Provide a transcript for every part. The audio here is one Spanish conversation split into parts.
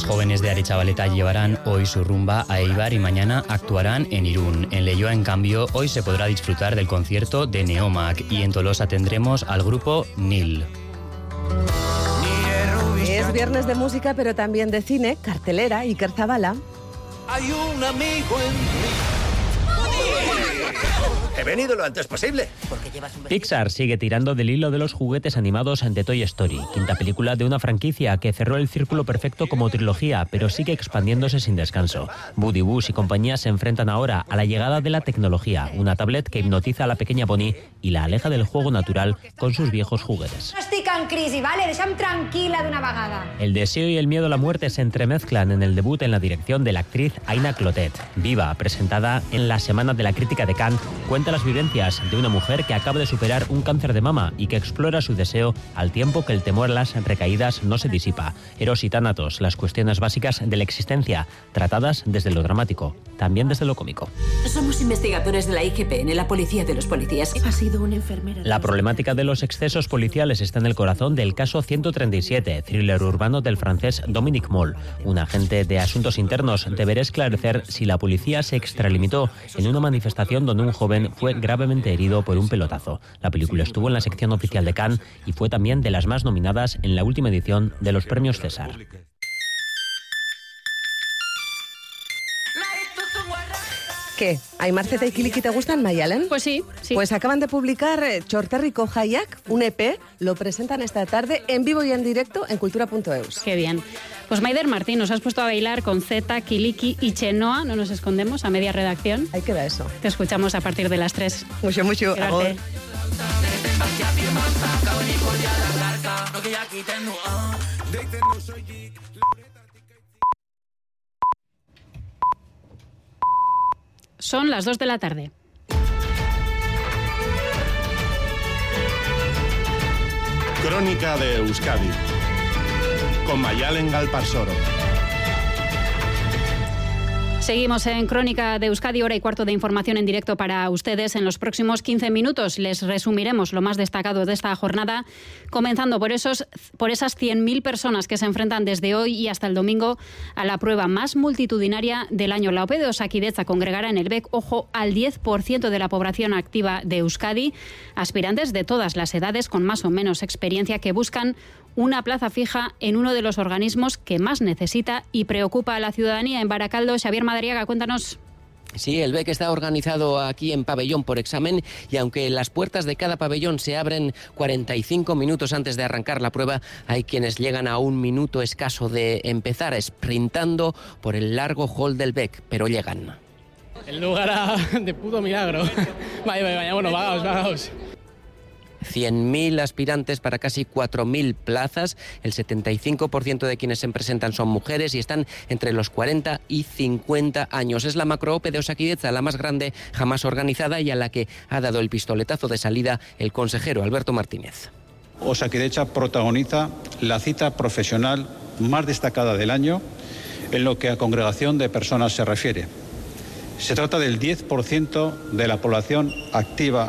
jóvenes de Aretxabaleta llevarán hoy su rumba a Eibar y mañana actuarán en Irún. En Leioa, en cambio, hoy se podrá disfrutar del concierto de Neomac y en Tolosa tendremos al grupo Nil. Es viernes de música, pero también de cine, cartelera y Iker Zabala. Hay un amigo en mí. He venido lo antes posible. Pixar sigue tirando del hilo de los juguetes animados de Toy Story, quinta película de una franquicia que cerró el círculo perfecto como trilogía, pero sigue expandiéndose sin descanso. Woody Bush y compañía se enfrentan ahora a la llegada de la tecnología, una tablet que hipnotiza a la pequeña Bonnie y la aleja del juego natural con sus viejos juguetes. No estic en crisi, vale? Deixa'm tranquil·la d'una vegada. El deseo y el miedo a la muerte se entremezclan en el debut en la dirección de la actriz Aina Clotet. Viva, presentada en la Semana de la Crítica de Cannes, cuenta las vivencias de una mujer que acaba de superar un cáncer de mama y que explora su deseo al tiempo que el temor a las recaídas no se disipa. Eros y tánatos, las cuestiones básicas de la existencia, tratadas desde lo dramático, también desde lo cómico. Somos investigadores de la IGPN, la policía de los policías. Ha sido una enfermera. La problemática de los excesos policiales está en el corazón del caso 137, thriller urbano del francés Dominique Moll. Un agente de asuntos internos deberá esclarecer si la policía se extralimitó en una manifestación donde un joven fue gravemente herido por un pelotazo. La película estuvo en la sección oficial de Cannes y fue también de las más nominadas en la última edición de los premios César. ¿Qué? ¿Aimar Zeta y Kiliki te gustan, Mayalen? Pues sí. Pues acaban de publicar Txorterriko Jaiak, un EP, lo presentan esta tarde en vivo y en directo en cultura.eus. Qué bien. Pues Maider Martín, nos has puesto a bailar con Zeta, Kiliki y Chenoa, no nos escondemos, a media redacción. Ahí queda eso. Te escuchamos a partir de las 3. Mucho. Gracias. Son las 2 de la tarde. Crónica de Euskadi con Mayalen Galparsoro. Seguimos en Crónica de Euskadi, hora y cuarto de información en directo para ustedes. En los próximos 15 minutos les resumiremos lo más destacado de esta jornada, comenzando por esas 100.000 personas que se enfrentan desde hoy y hasta el domingo a la prueba más multitudinaria del año. La OPE de Osakidetza congregará en el BEC, ojo, al 10% de la población activa de Euskadi, aspirantes de todas las edades con más o menos experiencia que buscan una plaza fija en uno de los organismos que más necesita y preocupa a la ciudadanía. En Baracaldo, Xavier Madariaga, cuéntanos. Sí, el BEC está organizado aquí en pabellón por examen y aunque las puertas de cada pabellón se abren 45 minutos antes de arrancar la prueba, hay quienes llegan a un minuto escaso de empezar, sprintando por el largo hall del BEC, pero llegan. El lugar de puto milagro. Vaya, bueno, vagaos. 100.000 aspirantes para casi 4.000 plazas. El 75% de quienes se presentan son mujeres y están entre los 40 y 50 años. Es la macro-OPE de Osakidetza, la más grande jamás organizada y a la que ha dado el pistoletazo de salida el consejero Alberto Martínez. Osakidetza protagoniza la cita profesional más destacada del año en lo que a congregación de personas se refiere. Se trata del 10% de la población activa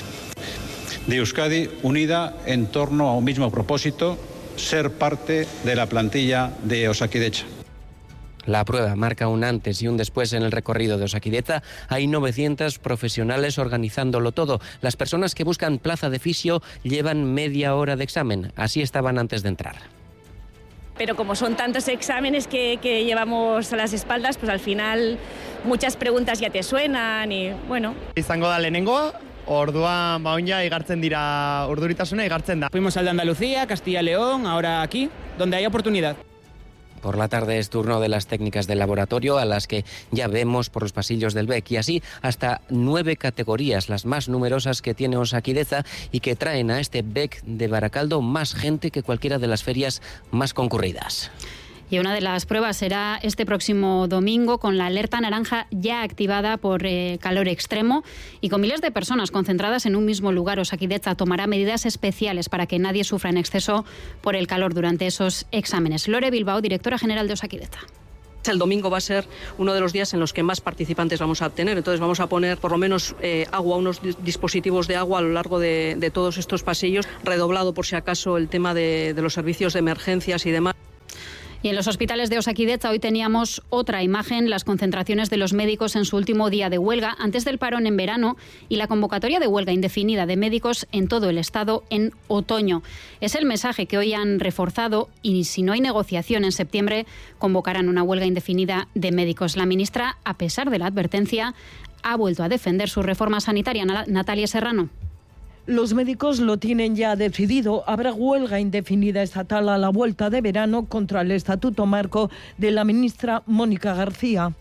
de Euskadi unida en torno a un mismo propósito, ser parte de la plantilla de Osakidetza. La prueba marca un antes y un después en el recorrido de Osakidetza. Hay 900 profesionales organizándolo todo. Las personas que buscan plaza de fisio llevan media hora de examen. Así estaban antes de entrar. Pero como son tantos exámenes que llevamos a las espaldas, pues al final muchas preguntas ya te suenan y bueno. Izango da lehenengoa. Orduan baoina igartzen dira, urduritasuna igartzen da. Fuimos al de Andalucía, Castilla y León, ahora aquí, donde hay oportunidad. Por la tarde es turno de las técnicas de laboratorio, a las que ya vemos por los pasillos del BEC, y así hasta 9 categorías, las más numerosas que tiene Osakidetza y que traen a este BEC de Baracaldo más gente que cualquiera de las ferias más concurridas. Y una de las pruebas será este próximo domingo con la alerta naranja ya activada por calor extremo y con miles de personas concentradas en un mismo lugar. Osakidetza tomará medidas especiales para que nadie sufra en exceso por el calor durante esos exámenes. Lore Bilbao, directora general de Osakidetza. El domingo va a ser uno de los días en los que más participantes vamos a tener, entonces vamos a poner por lo menos agua, unos dispositivos de agua a lo largo de todos estos pasillos, redoblado por si acaso el tema de los servicios de emergencias y demás. Y en los hospitales de Osakidetza hoy teníamos otra imagen, las concentraciones de los médicos en su último día de huelga antes del parón en verano y la convocatoria de huelga indefinida de médicos en todo el Estado en otoño. Es el mensaje que hoy han reforzado y si no hay negociación en septiembre convocarán una huelga indefinida de médicos. La ministra, a pesar de la advertencia, ha vuelto a defender su reforma sanitaria. Natalia Serrano. Los médicos lo tienen ya decidido. Habrá huelga indefinida estatal a la vuelta de verano contra el Estatuto Marco de la ministra Mónica García.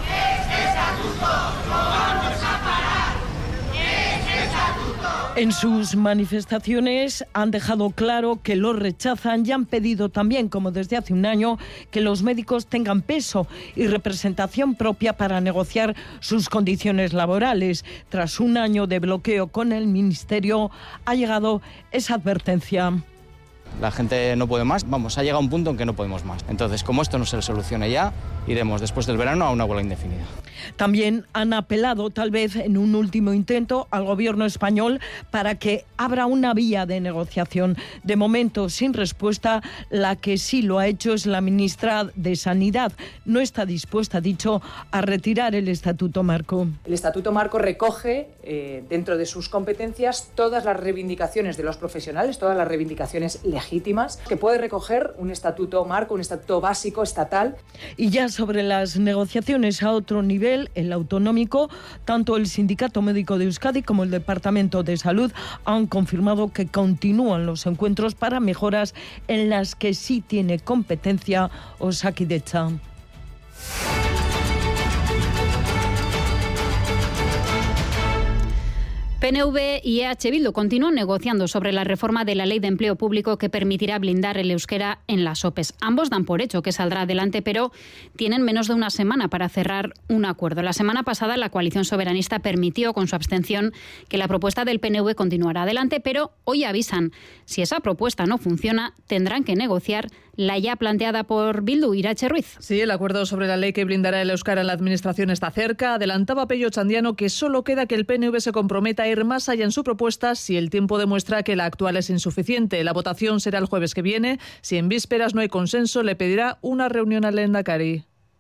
En sus manifestaciones han dejado claro que lo rechazan y han pedido también, como desde hace un año, que los médicos tengan peso y representación propia para negociar sus condiciones laborales. Tras un año de bloqueo con el Ministerio, ha llegado esa advertencia. La gente no puede más, ha llegado un punto en que no podemos más. Entonces, como esto no se solucione ya, iremos después del verano a una huelga indefinida. También han apelado, tal vez en un último intento, al gobierno español para que abra una vía de negociación. De momento, sin respuesta, la que sí lo ha hecho es la ministra de Sanidad. No está dispuesta, ha dicho, a retirar el Estatuto Marco. El Estatuto Marco recoge dentro de sus competencias todas las reivindicaciones de los profesionales, todas las reivindicaciones legítimas que puede recoger un Estatuto Marco, un Estatuto Básico estatal. Y ya sobre las negociaciones a otro nivel, el autonómico, tanto el Sindicato Médico de Euskadi como el Departamento de Salud han confirmado que continúan los encuentros para mejoras en las que sí tiene competencia Osakidetza. PNV y EH Bildu continúan negociando sobre la reforma de la Ley de Empleo Público que permitirá blindar el euskera en las OPEs. Ambos dan por hecho que saldrá adelante, pero tienen menos de una semana para cerrar un acuerdo. La semana pasada la coalición soberanista permitió con su abstención que la propuesta del PNV continuara adelante, pero hoy avisan, si esa propuesta no funciona, tendrán que negociar la ya planteada por Bildu. Irache Ruiz. Sí, el acuerdo sobre la ley que blindará el euskera en la administración está cerca. Adelantaba Pello Chandiano que solo queda que el PNV se comprometa a ir más allá en su propuesta si el tiempo demuestra que la actual es insuficiente. La votación será el jueves que viene. Si en vísperas no hay consenso, le pedirá una reunión al lehendakari.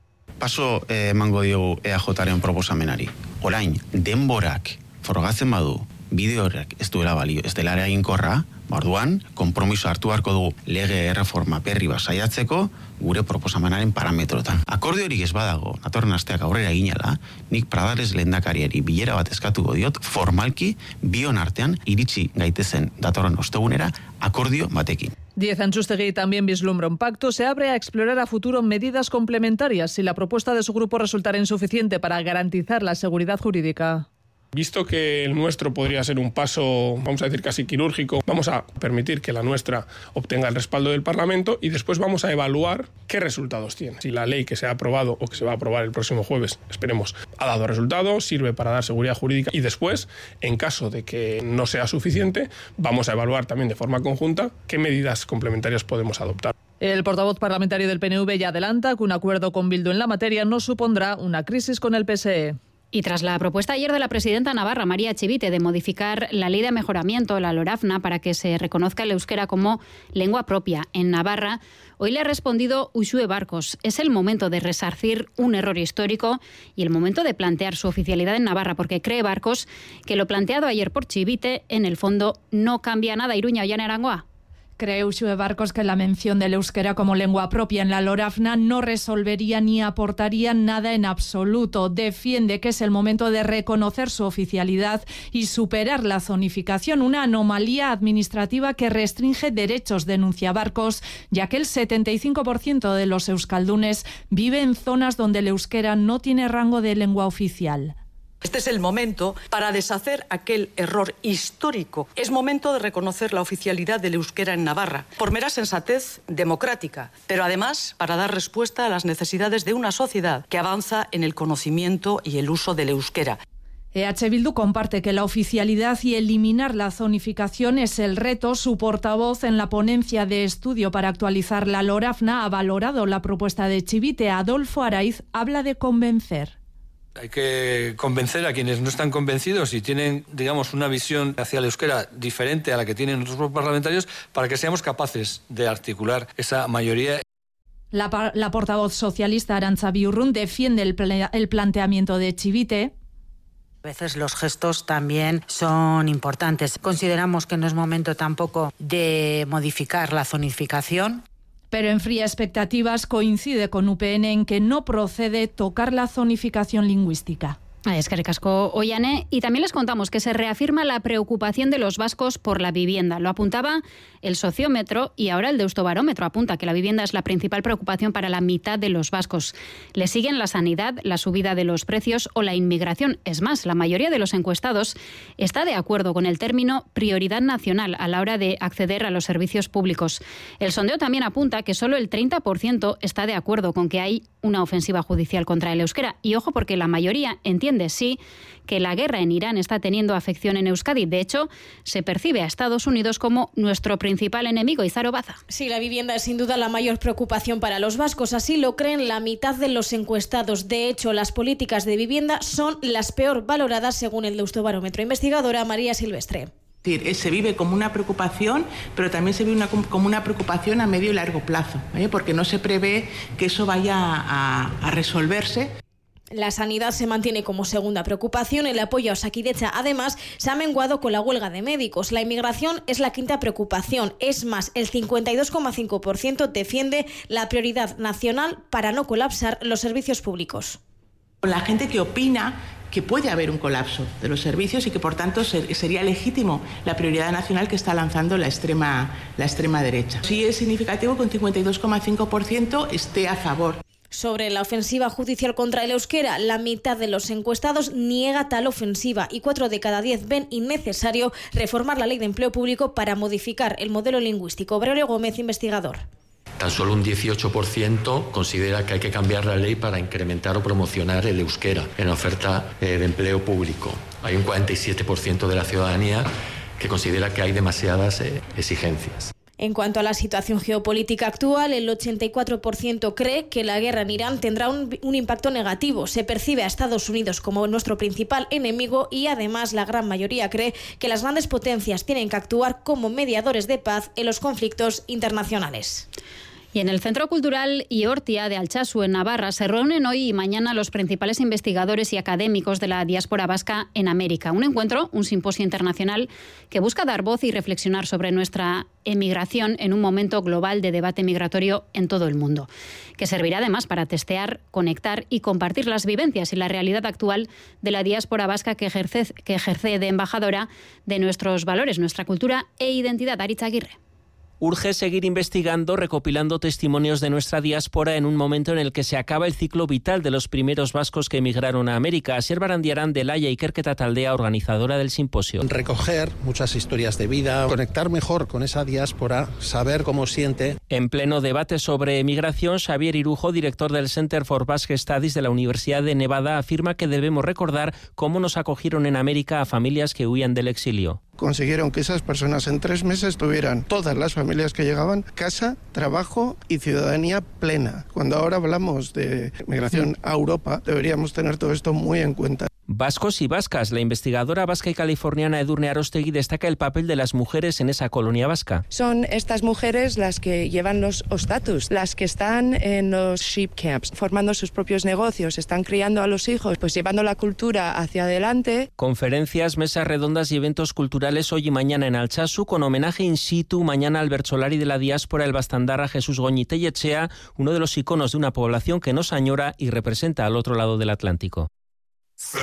Paso emango diogu EAJaren proposamenari. Orain, denborak frogatzen badu, bide horrek ez duela balio, ez dela eraginkorra, orduan, konpromiso hartu beharko dugu lege erreforma berri bat saiatzeko gure proposamenaren parametrotan. Akordiorik ez badago, datorren asteak aurrera eginela, nik Pradares lehendakariari bilera bat eskatuko diot, formalki, bion artean iritsi gaitezen datorren ostegunera akordio batekin. Díez Antxustegi también vislumbra un pacto. Se abre a explorar a futuro medidas complementarias si la propuesta de su grupo resultara insuficiente para garantizar la seguridad jurídica. Visto que el nuestro podría ser un paso, vamos a decir, casi quirúrgico, vamos a permitir que la nuestra obtenga el respaldo del Parlamento y después vamos a evaluar qué resultados tiene. Si la ley que se ha aprobado o que se va a aprobar el próximo jueves, esperemos, ha dado resultados, sirve para dar seguridad jurídica y después, en caso de que no sea suficiente, vamos a evaluar también de forma conjunta qué medidas complementarias podemos adoptar. El portavoz parlamentario del PNV ya adelanta que un acuerdo con Bildu en la materia no supondrá una crisis con el PSE. Y tras la propuesta ayer de la presidenta navarra, María Chivite, de modificar la ley de mejoramiento, la LORAFNA, para que se reconozca el euskera como lengua propia en Navarra, hoy le ha respondido Uxue Barkos. Es el momento de resarcir un error histórico y el momento de plantear su oficialidad en Navarra, porque cree Barkos que lo planteado ayer por Chivite, en el fondo, no cambia nada. Iruña, Ollane Arangoa. Cree Uxue Barkos que la mención del euskera como lengua propia en la LORAFNA no resolvería ni aportaría nada en absoluto. Defiende que es el momento de reconocer su oficialidad y superar la zonificación, una anomalía administrativa que restringe derechos, denuncia Barkos, ya que el 75% de los euskaldunes vive en zonas donde el euskera no tiene rango de lengua oficial. Este es el momento para deshacer aquel error histórico. Es momento de reconocer la oficialidad del euskera en Navarra, por mera sensatez democrática, pero además para dar respuesta a las necesidades de una sociedad que avanza en el conocimiento y el uso del euskera. EH Bildu comparte que la oficialidad y eliminar la zonificación es el reto. Su portavoz en la ponencia de estudio para actualizar la LORAFNA ha valorado la propuesta de Chivite. Adolfo Araiz habla de convencer. Hay que convencer a quienes no están convencidos y tienen, digamos, una visión hacia el euskera diferente a la que tienen otros parlamentarios para que seamos capaces de articular esa mayoría. La portavoz socialista Arantza Biurrun defiende el planteamiento de Chivite. A veces los gestos también son importantes. Consideramos que no es momento tampoco de modificar la zonificación. Pero enfría expectativas, coincide con UPN en que no procede tocar la zonificación lingüística. Es que recasco Ollane. Y también les contamos que se reafirma la preocupación de los vascos por la vivienda. Lo apuntaba el sociómetro y ahora el Deustobarómetro apunta que la vivienda es la principal preocupación para la mitad de los vascos. Le siguen la sanidad, la subida de los precios o la inmigración. Es más, la mayoría de los encuestados está de acuerdo con el término prioridad nacional a la hora de acceder a los servicios públicos. El sondeo también apunta que solo el 30% está de acuerdo con que hay una ofensiva judicial contra el euskera. Y ojo, porque la mayoría entiende sí que la guerra en Irán está teniendo afección en Euskadi. De hecho, se percibe a Estados Unidos como nuestro principal enemigo. Izaro Baza. Sí, la vivienda es sin duda la mayor preocupación para los vascos. Así lo creen la mitad de los encuestados. De hecho, las políticas de vivienda son las peor valoradas según el Deustobarómetro. Investigadora María Silvestre. Se vive como una preocupación, pero también se vive como una preocupación a medio y largo plazo, porque no se prevé que eso vaya a resolverse. La sanidad se mantiene como segunda preocupación. El apoyo a Osakidetza, además, se ha menguado con la huelga de médicos. La inmigración es la quinta preocupación. Es más, el 52,5% defiende la prioridad nacional para no colapsar los servicios públicos. La gente que opina que puede haber un colapso de los servicios y que, por tanto, sería legítimo la prioridad nacional que está lanzando la extrema derecha. Sí es significativo que un 52,5% esté a favor. Sobre la ofensiva judicial contra el euskera, la mitad de los encuestados niega tal ofensiva y 4 de cada 10 ven innecesario reformar la ley de empleo público para modificar el modelo lingüístico. Braulio Gómez, investigador. Tan solo un 18% considera que hay que cambiar la ley para incrementar o promocionar el euskera en la oferta de empleo público. Hay un 47% de la ciudadanía que considera que hay demasiadas exigencias. En cuanto a la situación geopolítica actual, el 84% cree que la guerra en Irán tendrá un impacto negativo. Se percibe a Estados Unidos como nuestro principal enemigo y además la gran mayoría cree que las grandes potencias tienen que actuar como mediadores de paz en los conflictos internacionales. Y en el Centro Cultural Iortia de Altsasu, en Navarra, se reúnen hoy y mañana los principales investigadores y académicos de la diáspora vasca en América. Un encuentro, un simposio internacional que busca dar voz y reflexionar sobre nuestra emigración en un momento global de debate migratorio en todo el mundo, que servirá además para testear, conectar y compartir las vivencias y la realidad actual de la diáspora vasca que ejerce de embajadora de nuestros valores, nuestra cultura e identidad. Aritz Aguirre. Urge seguir investigando, recopilando testimonios de nuestra diáspora en un momento en el que se acaba el ciclo vital de los primeros vascos que emigraron a América. Asier Barandiarán de Laia Ikerketa Taldea, organizadora del simposio. Recoger muchas historias de vida, conectar mejor con esa diáspora, saber cómo siente. En pleno debate sobre emigración, Xavier Irujo, director del Center for Basque Studies de la Universidad de Nevada, afirma que debemos recordar cómo nos acogieron en América a familias que huían del exilio. Consiguieron que esas personas en 3 meses tuvieran, todas las familias que llegaban, casa, trabajo y ciudadanía plena. Cuando ahora hablamos de migración a Europa, deberíamos tener todo esto muy en cuenta. Vascos y vascas. La investigadora vasca y californiana Edurne Arostegui destaca el papel de las mujeres en esa colonia vasca. Son estas mujeres las que llevan los ostatus, las que están en los sheep camps, formando sus propios negocios, están criando a los hijos, pues llevando la cultura hacia adelante. Conferencias, mesas redondas y eventos culturales hoy y mañana en Altsasu, con homenaje in situ mañana al bertsolari de la diáspora, el bastandarra Jesús Goñi Tellechea, uno de los iconos de una población que nos añora y representa al otro lado del Atlántico.